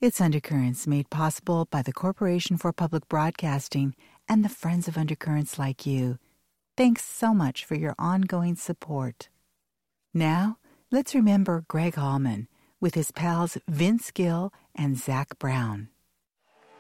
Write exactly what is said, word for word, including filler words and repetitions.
It's Undercurrents, made possible by the Corporation for Public Broadcasting and the friends of Undercurrents like you. Thanks so much for your ongoing support. Now, let's remember Greg Allman with his pals Vince Gill and Zach Brown.